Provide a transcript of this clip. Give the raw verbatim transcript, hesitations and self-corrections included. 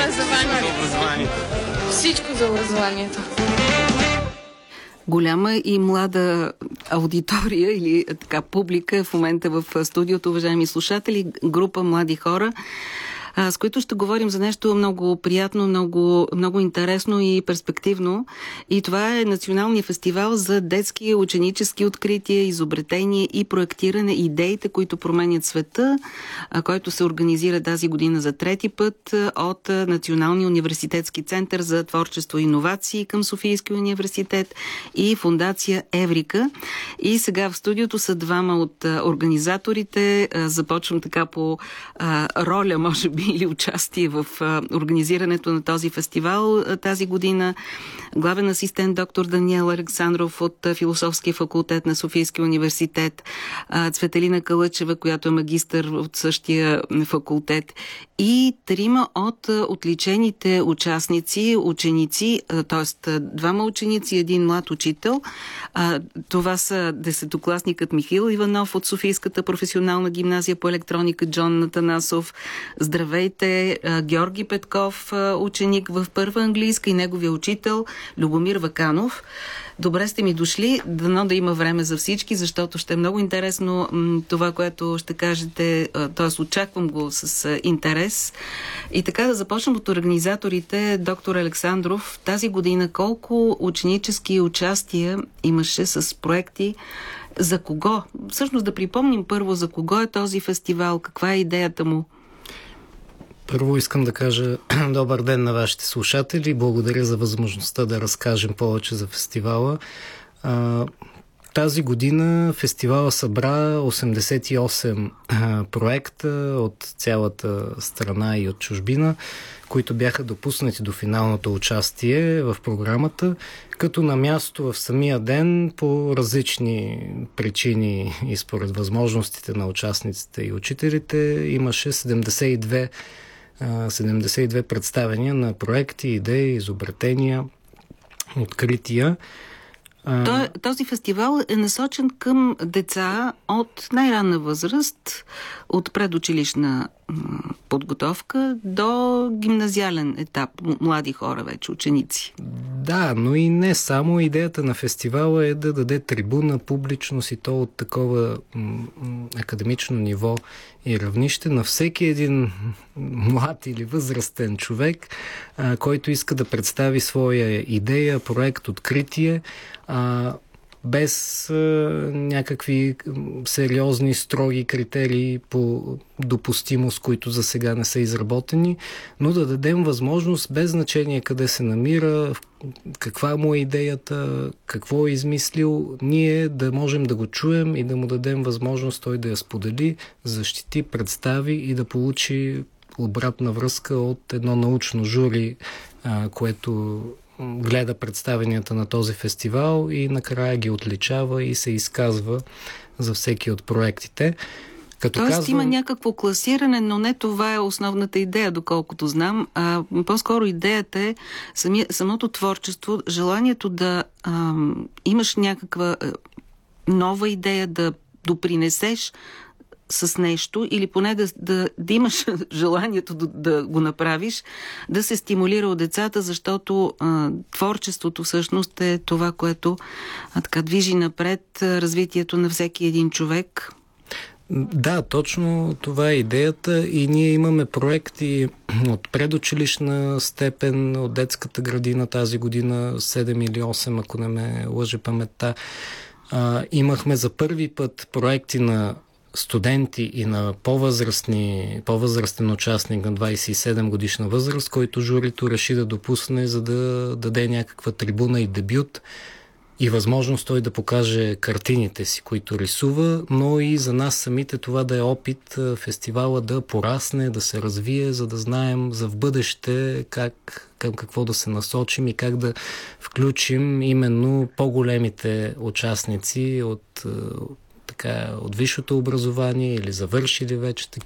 образование. За образованието. Всичко за образованието. Голяма и млада аудитория или така публика в момента в студиото, уважаеми слушатели, група млади хора, с които ще говорим за нещо много приятно, много, много интересно и перспективно. И това е Националният фестивал за детски ученически открития, изобретение и проектиране, идеите, които променят света, който се организира тази година за трети път от Националния университетски център за творчество и иновации към Софийския университет и фондация Еврика. И сега в студиото са двама от организаторите. Започвам така по роля, може би, или участие в а, организирането на този фестивал а, тази година. Главен асистент доктор Даниел Александров от а, Философския факултет на Софийския университет, а, Цветелина Калъчева, която е магистър от същия факултет, и трима от а, отличените участници, ученици, т.е. двама ученици и един млад учител. А, това са десетокласникът Михаил Иванов от Софийската професионална гимназия по електроника Джон Натанасов. Здравейте, Георги Петков, ученик в първа английска, и неговия учител Любомир Ваканов. Добре сте ми дошли, дано да има време за всички, защото ще е много интересно това, което ще кажете, т.е. очаквам го с интерес. И така да започнем от организаторите. Доктор Александров, тази година колко ученически участия имаше с проекти? За кого? Всъщност да припомним първо за кого е този фестивал, каква е идеята му? Първо искам да кажа добър ден на вашите слушатели. Благодаря за възможността да разкажем повече за фестивала. А, тази година фестивала събра осемдесет и осем а, проекта от цялата страна и от чужбина, които бяха допуснати до финалното участие в програмата, като на място в самия ден по различни причини и според възможностите на участниците и учителите имаше седемдесет и две седемдесет и две представения на проекти, идеи, изобретения, открития. Той, този фестивал е насочен към деца от най-ранна възраст, от предучилищна подготовка до гимназиален етап, млади хора вече, ученици. Да, но и не само. Идеята на фестивала е да даде трибуна, публичност и то от такова м- академично ниво и равнище на всеки един млад или възрастен човек, а, който иска да представи своя идея, проект, откритие, а, без а, някакви сериозни, строги критерии по допустимост, които за сега не са изработени, но да дадем възможност, без значение къде се намира, каква му е идеята, какво е измислил, ние да можем да го чуем и да му дадем възможност той да я сподели, защити, представи и да получи обратна връзка от едно научно жури, а, което гледа представенията на този фестивал и накрая ги отличава и се изказва за всеки от проектите. Като Тоест казвам... има някакво класиране, но не това е основната идея, доколкото знам. А, по-скоро идеята е сами, самото творчество, желанието да а, имаш някаква а, нова идея, да допринесеш с нещо или поне да, да, да имаш желанието да, да го направиш, да се стимулира от децата, защото а, творчеството всъщност е това, което а, така движи напред а, развитието на всеки един човек. Да, точно това е идеята и ние имаме проекти от предучилищна степен, от детската градина тази година, седем или осем, ако не ме лъже паметта. А, имахме за първи път проекти на студенти и на по-възрастни, по-възрастен участник на двадесет и седем годишна възраст, който журито реши да допусне, за да даде някаква трибуна и дебют и възможност той да покаже картините си, които рисува, но и за нас самите това да е опит фестивала да порасне, да се развие, за да знаем за в бъдеще как, към какво да се насочим и как да включим именно по-големите участници от така, от висшето образование или завършили вече такива